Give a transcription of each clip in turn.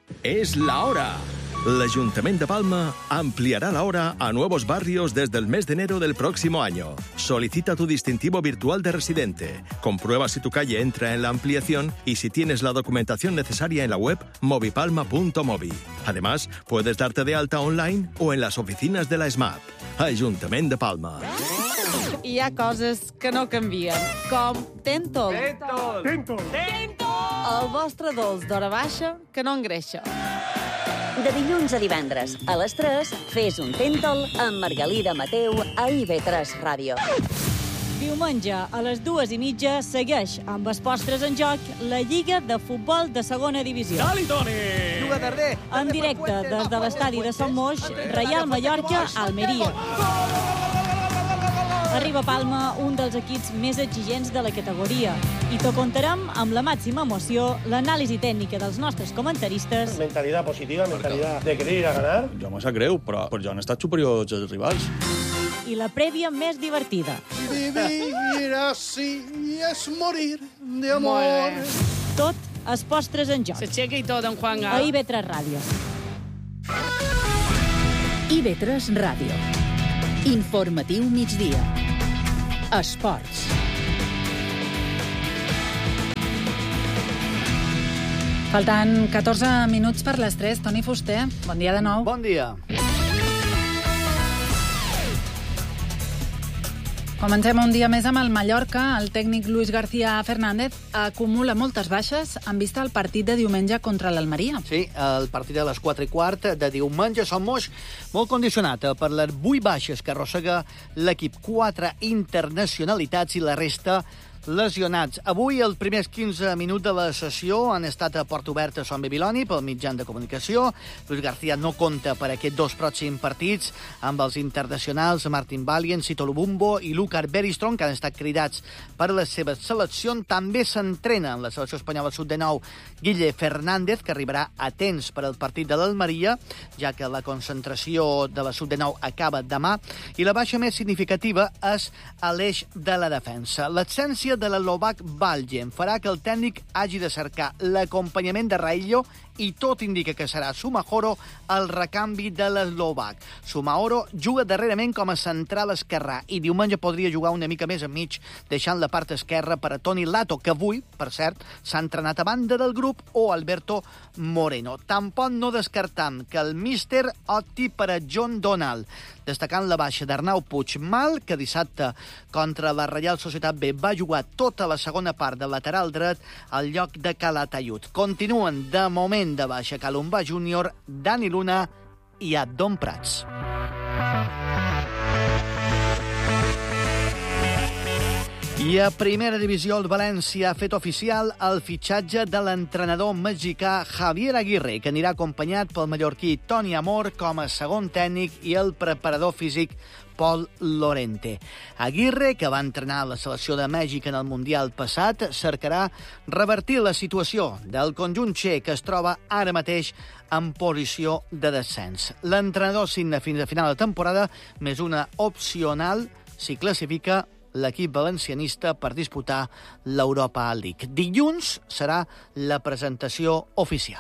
Es la hora. El Ayuntamiento de Palma ampliará la hora a nuevos barrios desde el mes de enero del próximo año. Solicita tu distintivo virtual de residente. Comprueba si tu calle entra en la ampliación y si tienes la documentación necesaria en la web movipalma.movi. Además, puedes darte de alta online o en las oficinas de la SMAP. Ayuntamiento de Palma. Hi ha coses que no canvien, com Tentol. Tentol! El vostre dolç d'hora baixa que no engreixa. De dilluns a divendres, a les 3, fes un Tentol amb Margalida Mateu a IB3 Ràdio. Diumenge, a les 2:30, segueix amb els postres en joc la Lliga de Futbol de Segona Divisió. Dali, Toni! Juga darrer. En directe des de l'estadi de Sant Moix, Reial Mallorca, Almeria. Arriba a Palma un dels equips més exigents de la categoria i t'ho contarem amb la màxima emoció, l'anàlisi tècnica dels nostres comentaristes. Mentalidad positiva, mentalidad de querer ir a ganar. Jo me sap greu, però ja han estat superiors als rivals. I la prèvia més divertida. Vivir así es morir de amor. Tot els postres en joc. S'aixeca i tot, en Juan A IB3 Ràdio. IB3 Ràdio. Informatiu migdia. Esports. Faltant 14 minuts per les 3. Toni Fuster, bon dia de nou. Bon dia. Comencem un dia més amb el Mallorca. El tècnic Luis García Fernández acumula moltes baixes en vista al partit de diumenge contra l'Almeria. Sí, el partit de les 4:15 de diumenge a Sant Moix, molt condicionat per les 8 baixes que arrossega l'equip. 4 internacionalitats i la resta lesionats. Avui, els primers 15 minuts de la sessió han estat a porta oberta a Son Bibiloni pel mitjan de comunicació. Luis García no compta per aquests 2 pròxims partits amb els internacionals Martin Valiant, Sito Lubumbo i Lucar Beristron, que han estat cridats per la seva selecció. També s'entrena en la selecció espanyola sub-19 Guille Fernández, que arribarà a temps per al partit de l'Almeria, ja que la concentració de la sub-19 acaba demà. I la baixa més significativa és a l'eix de la defensa. L'absència de l'Eslovac Valgen farà que el tècnic hagi de cercar l'acompanyament de Raillo i tot indica que serà Sumahoro el recanvi de l'Eslovac. Sumahoro juga darrerament com a central esquerrà i diumenge podria jugar una mica més enmig, deixant la part esquerra per a Toni Lato, que avui, per cert, s'ha entrenat a banda del grup, o Alberto Moreno. Tampoc no descartam que el míster opti per a John Donald, destacant la baixa d'Arnau Puigmal, que dissabte contra la Reial Societat B va jugar tota la segona part del lateral dret al lloc de Calatayud. Continuen de moment de baixa Calumba Júnior, Dani Luna i Abdon Prats. I a primera divisió, el València ha fet oficial el fitxatge de l'entrenador mexicà Javier Aguirre, que anirà acompanyat pel mallorquí Toni Amor com a segon tècnic i el preparador físic Pol Lorente. Aguirre, que va entrenar la selecció de Mèxic en el Mundial passat, cercarà revertir la situació del conjunt txec, que es troba ara mateix en posició de descens. L'entrenador signa fins a final de temporada, més una opcional si classifica l'equip valencianista per disputar l'Europa League. Dilluns serà la presentació oficial.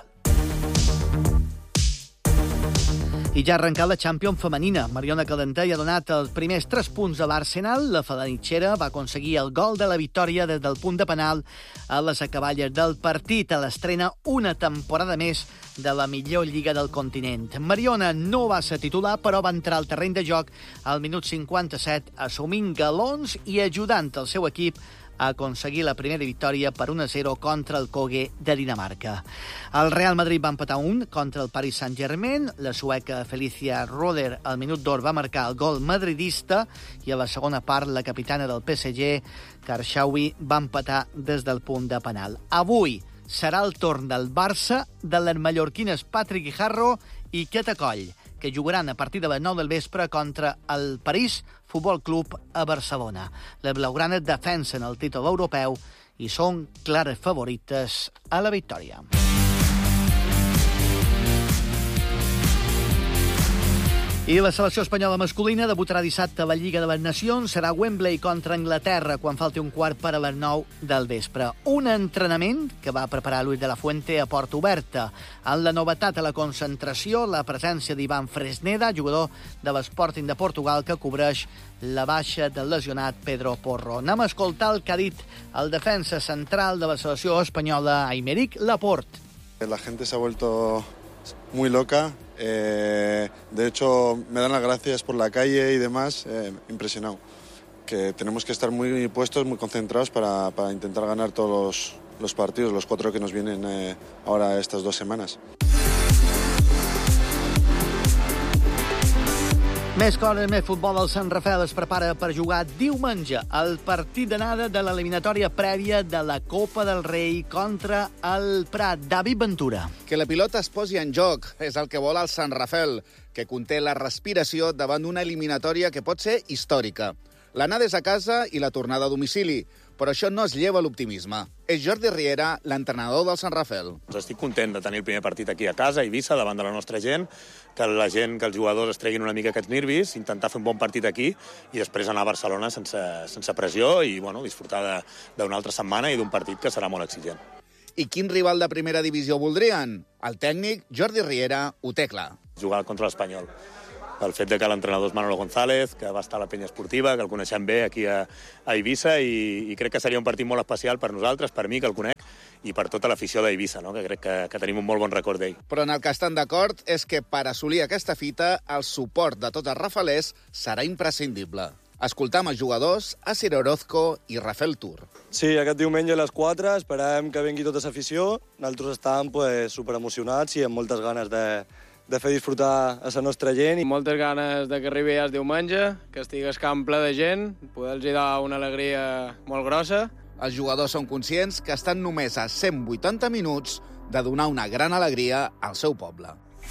I ja ha arrencat la Champions femenina. Mariona Calentei ha donat els primers 3 punts a l'Arsenal. La felanitxera va aconseguir el gol de la victòria des del punt de penal a les acaballes del partit, a l'estrena una temporada més de la millor lliga del continent. Mariona no va ser titular, però va entrar al terreny de joc al minut 57, assumint galons i ajudant el seu equip a aconseguir la primera victòria per 1-0 contra el Køge de Dinamarca. El Real Madrid va empatar 1 contra el Paris Saint-Germain. La sueca Felicia Roder al minut d'or va marcar el gol madridista i a la segona part la capitana del PSG, Karchaoui, va empatar des del punt de penal. Avui serà el torn del Barça, de les mallorquines Patrick Guijarro i Queta Coll, que jugaran a partir de les 9 del vespre contra el París Futbol Club a Barcelona. Les blaugranes defensen el títol europeu i són clares favorites a la victòria. I la selecció espanyola masculina debutarà dissabte a la Lliga de les Nacions. Serà Wembley contra Anglaterra quan falti un quart per a les 9 del vespre. Un entrenament que va preparar Luis de la Fuente a porta oberta. En la novetat a la concentració, la presència d'Ivan Fresneda, jugador de l'Sporting de Portugal, que cobreix la baixa del lesionat Pedro Porro. Anem a escoltar el que ha dit el defensa central de la selecció espanyola, Aymeric Laporte. La gente se ha vuelto muy loca. De hecho, me dan las gracias por la calle y demás. Impresionado. Que tenemos que estar muy puestos, muy concentrados para intentar ganar todos los partidos, los 4 que nos vienen ahora estas 2 semanas. Més coses, més futbol. El Sant Rafel es prepara per jugar diumenge el partit d'anada de l'eliminatòria prèvia de la Copa del Rei contra el Prat. David Ventura. Que la pilota es posi en joc és el que vol el Sant Rafel, que conté la respiració davant d'una eliminatòria que pot ser històrica. L'anada és a casa i la tornada a domicili, però això no es lleva l'optimisme. És Jordi Riera, l'entrenador del Sant Rafel. Estic content de tenir el primer partit aquí a casa, a Eivissa, davant de la nostra gent, que els jugadors es treguin una mica aquests nervis, intentar fer un bon partit aquí i després anar a Barcelona sense pressió i disfrutar d'una altra setmana i d'un partit que serà molt exigent. I quin rival de primera divisió voldrien? El tècnic Jordi Riera ho té clar. Jugar contra l'Espanyol. El fet de que l'entrenador és Manolo González, que va estar a la penya esportiva, que el coneixem bé aquí a Eivissa, i crec que seria un partit molt especial per nosaltres, per mi, que el conec, i per tota l'afició d'Eivissa, no? Que crec que tenim un molt bon record d'ell. Però en el que estan d'acord és que per assolir aquesta fita, el suport de tots els rafalers serà imprescindible. Escoltam els jugadors, Asier Orozco i Rafael Tur. Sí, aquest diumenge a les 4 esperem que vingui tota l'afició. Nosaltres estem superemocionats i amb moltes ganes de fer disfrutar a la nostra gent. I moltes ganes de que arribi el diumenge, que estigui el camp ple de gent, poder-los dar una alegria molt grossa. Els jugadors són conscients que estan només a 180 minuts de donar una gran alegria al seu poble.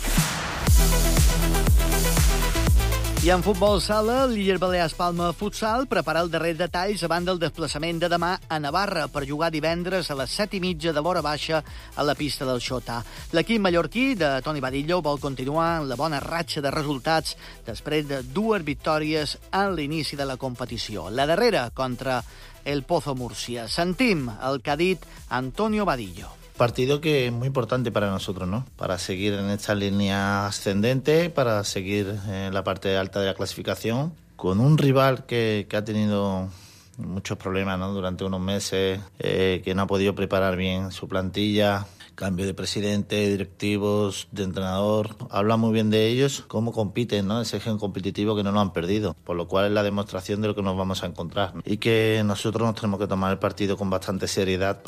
I en futbol sala, l'Illes Balears Palma Futsal prepara el darrer detalls abans del desplaçament de demà a Navarra per jugar divendres a les 7:30 de l'hora baixa a la pista del Xota. L'equip mallorquí de Toni Badillo vol continuar en la bona ratxa de resultats després de 2 victòries en l'inici de la competició. La darrera contra el Pozo Múrcia. Sentim el que ha dit Antonio Badillo. Partido que es muy importante para nosotros, ¿no? Para seguir en esta línea ascendente, para seguir en la parte alta de la clasificación, con un rival que ha tenido muchos problemas, ¿no? Durante unos meses, que no ha podido preparar bien su plantilla, cambio de presidente, directivos, de entrenador. Habla muy bien de ellos, cómo compiten, ¿no? Ese gen competitivo que no lo han perdido, por lo cual es la demostración de lo que nos vamos a encontrar, ¿no? Y que nosotros nos tenemos que tomar el partido con bastante seriedad.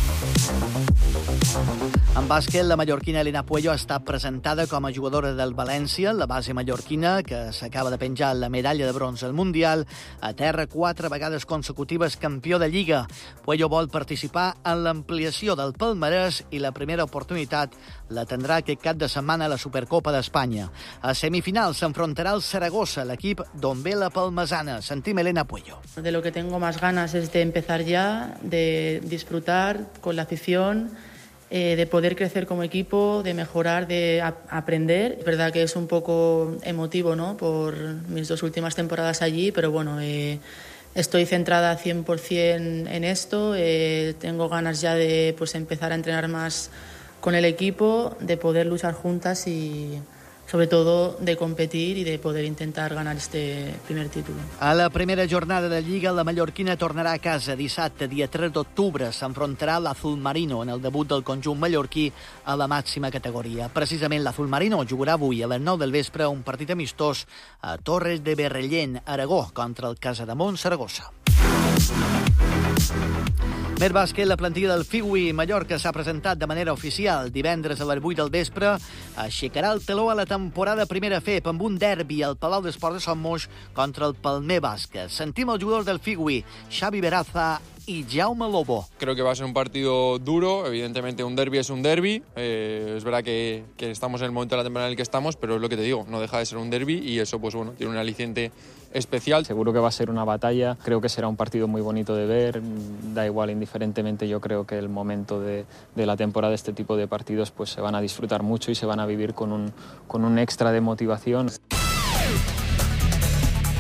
En bàsquet, la mallorquina Elena Puello ha estat presentada com a jugadora del València, la base mallorquina, que s'acaba de penjar la medalla de bronze al Mundial, a terra 4 vegades consecutives campió de Lliga. Puello vol participar en l'ampliació del palmarès i la primera oportunitat la tindrà aquest cap de setmana a la Supercopa d'Espanya. A semifinals s'enfrontarà el Saragossa, l'equip d'on ve la palmesana. Sentim Elena Puello. De lo que tengo más ganas es de empezar ya, de disfrutar con la afición, de poder crecer como equipo, de mejorar, de aprender. Es verdad que es un poco emotivo, ¿no?, por mis 2 últimas temporadas allí, pero bueno, estoy centrada 100% en esto. Tengo ganas ya de empezar a entrenar más con el equipo, de poder luchar juntas y sobre todo de competir y de poder intentar ganar este primer título. A la primera jornada de Lliga, la mallorquina tornarà a casa dissabte, dia 3 d'octubre. S'enfrontarà a l'Azul Marino en el debut del conjunt mallorquí a la màxima categoria. Precisament l'Azul Marino jugarà avui a les 9 del vespre un partit amistós a Torres de Berrellén, Aragó, contra el Casademont Saragossa. Més bàsquet, la plantilla del Figui Mallorca s'ha presentat de manera oficial. Divendres a les 8 del vespre aixecarà el teló a la temporada primera FEP amb un derbi al Palau d'Esports de Son Moix contra el Palmer Bàsquet. Sentim els jugadors del Figui, Xavi Beraza y Jaume Lobo. Creo que va a ser un partido duro, evidentemente un derbi es un derbi, es verdad que estamos en el momento de la temporada en el que estamos, pero es lo que te digo, no deja de ser un derbi y eso pues bueno, tiene un aliciente especial. Seguro que va a ser una batalla, creo que será un partido muy bonito de ver, da igual indiferentemente, yo creo que el momento de la temporada, este tipo de partidos pues se van a disfrutar mucho y se van a vivir con un extra de motivación.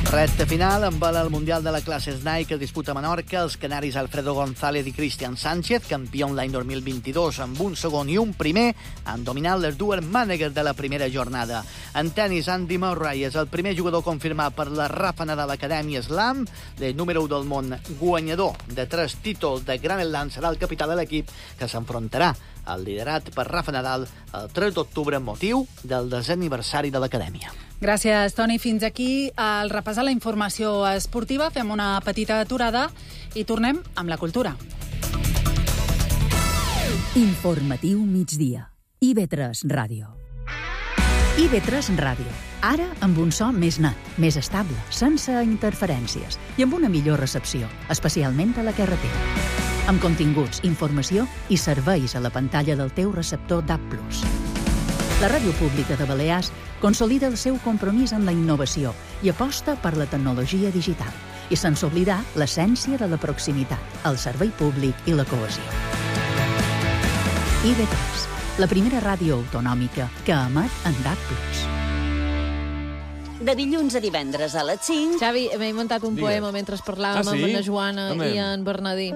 Recte final amb el Mundial de la classe SNAI que es disputa a Menorca. Els canaris Alfredo González i Cristian Sánchez, campió l'any 2022 amb un segon i un primer, han dominat les dues mànegues de la primera jornada. En tenis, Andy Murray és el primer jugador confirmat per la Rafa Nadal Academy Slam. El número 1 del món, guanyador de 3 títols de Grand Slam, serà el capità de l'equip que s'enfrontarà al liderat per Rafa Nadal el 3 d'octubre amb motiu del 10è aniversari de l'Acadèmia. Gràcies, Toni. Fins aquí el repàs a la informació esportiva. Fem una petita aturada i tornem amb la cultura. Informatiu migdia. IB3 Ràdio. IB3 Ràdio. Ara amb un so més net, més estable, sense interferències i amb una millor recepció, especialment a la carretera. Amb continguts, informació i serveis a la pantalla del teu receptor DAB+. La Ràdio Pública de Balears consolida el seu compromís amb la innovació i aposta per la tecnologia digital, i sense oblidar l'essència de la proximitat, el servei públic i la cohesió. IB3, la primera ràdio autonòmica que emet en DAB+. De dilluns a divendres a les 5... Xavi, m'he inventat un poema mentre parlàvem amb la Joana i en Bernadí.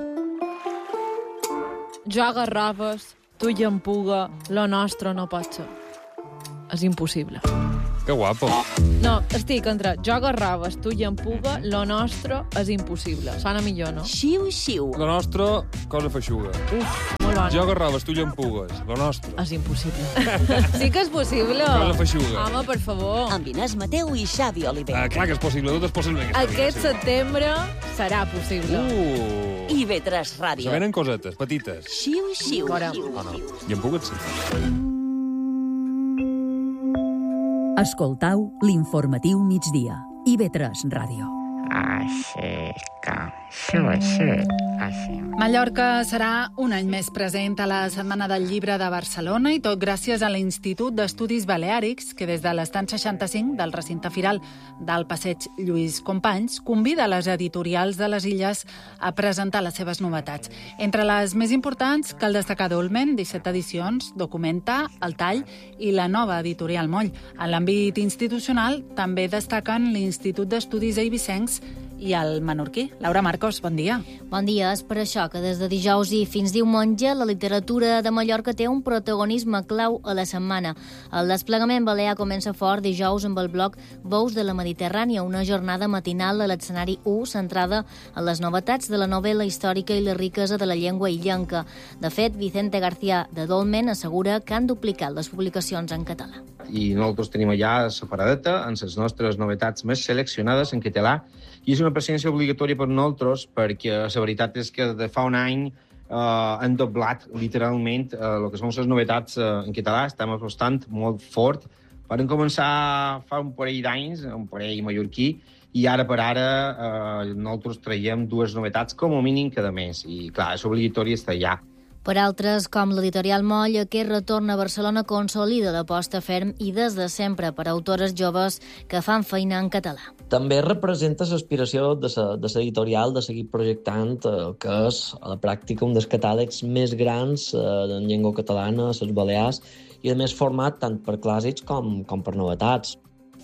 Jo agarraves, tu i empuga, lo nostre no pot ser. És impossible. Que guapo. No, estic entre jo agarraves, tu i empuga, lo nostre és impossible. Sona millor, no? Xiu, xiu. Lo nostre, cosa feixuga. Uf, molt bona. Jo agarraves, tu i empugues. Lo nostre. És impossible. Sí que és possible. Cosa feixuga. Home, per favor. Amb Inés Mateu i Xavi Oliver. Clar que és possible, tot és possible. Aquest setembre serà possible. IB3 Ràdio. Se venen cosetes, petites. Xiu, xiu. Fora. No. I empugues, sí. Escoltau l'informatiu migdia. IB3 Ràdio. Mallorca serà un any més present a la Setmana del Llibre de Barcelona i tot gràcies a l'Institut d'Estudis Baleàrics, que des de l'Estant 65 del recinte firal del Passeig Lluís Companys convida les editorials de les Illes a presentar les seves novetats. Entre les més importants cal destacar Dolmen, 17 edicions, Documenta, El Tall i la nova editorial Moll. En l'àmbit institucional també destaquen l'Institut d'Estudis Eivissencs i el menorquí. Laura Marcos, bon dia. Bon dia. És per això que des de dijous i fins diumenge la literatura de Mallorca té un protagonisme clau a la setmana. El desplegament balear comença fort dijous amb el bloc Veus de la Mediterrània, una jornada matinal a l'escenari 1 centrada en les novetats de la novel·la històrica i la riquesa de la llengua illenca. De fet, Vicente García de Dolmen assegura que han duplicat les publicacions en català. I nosaltres tenim allà separadeta amb les nostres novetats més seleccionades en català, i és una presència obligatòria per nosaltres perquè la veritat és que de fa un any han doblat literalment el que són les novetats en català. Estem apostant molt fort. Van començar fa un parell d'anys, un parell mallorquí, i ara per ara nosaltres traiem 2 novetats com a mínim cada mes. I clar, és obligatori estar allà. Per altres, com l'editorial Moll, aquest retorn a Barcelona consolida l'aposta ferm i des de sempre per autores joves que fan feina en català. També representa l'aspiració de l'editorial de seguir projectant el que és a la pràctica un dels catàlegs més grans en llengua catalana, a les Balears, i a més format tant per clàssics com per novetats.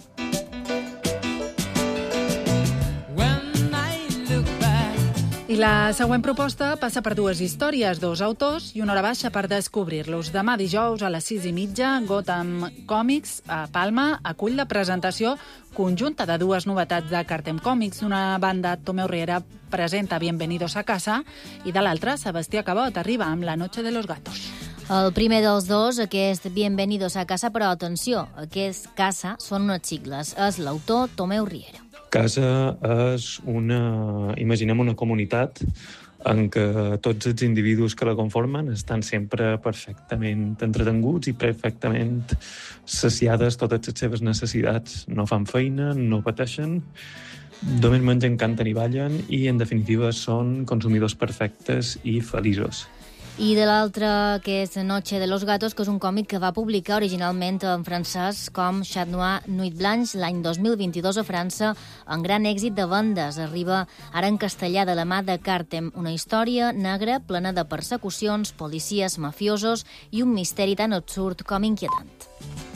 I la següent proposta passa per 2 històries, 2 autors i una hora baixa per descobrir-los. Demà dijous a les 6:30, Gotham Comics a Palma acull la presentació conjunta de 2 novetats de Cartem Comics. D'una banda, Tomeu Riera presenta Bienvenidos a casa i de l'altra, Sebastià Cabot arriba amb La noche de los gatos. El primer dels dos, aquest Bienvenidos a casa, però atenció, aquest casa són unes sigles. És l'autor Tomeu Riera. Casa és imaginem una comunitat en què tots els individus que la conformen estan sempre perfectament entretenguts i perfectament saciades totes les seves necessitats. No fan feina, no pateixen, només mengen, canten i ballen i, en definitiva, són consumidors perfectes i feliços. I de l'altre, que és Noche de los gatos, que és un còmic que va publicar originalment en francès com Chat Noir, Nuit Blanche, l'any 2022 a França, en gran èxit de vendes. Arriba ara en castellà de la mà de Cartem, una història negra plena de persecucions, policies, mafiosos i un misteri tan absurd com inquietant.